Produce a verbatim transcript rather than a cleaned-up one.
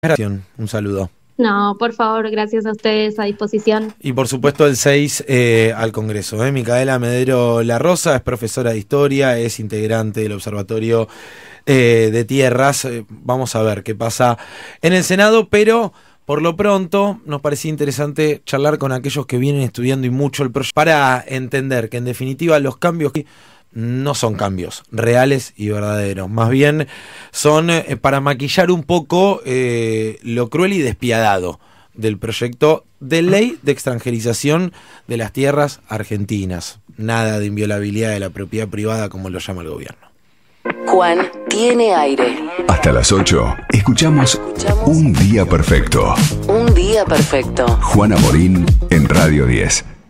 Gracias, un saludo. No, por favor, gracias a ustedes, a disposición. Y por supuesto el seis eh, al Congreso. ¿eh? Micaela Medero La Rosa es profesora de Historia, es integrante del Observatorio eh, de Tierras. Eh, vamos a ver qué pasa en el Senado, pero por lo pronto nos parecía interesante charlar con aquellos que vienen estudiando y mucho el proyecto para entender que en definitiva los cambios que no son cambios reales y verdaderos, más bien son eh, para maquillar un poco eh, lo cruel y despiadado del proyecto de ley de extranjerización de las tierras argentinas. Nada de inviolabilidad de la propiedad privada como lo llama el gobierno. Juan tiene aire. Hasta las ocho, escuchamos, escuchamos Un Día Perfecto. Un Día Perfecto. Juana Morín en Radio diez.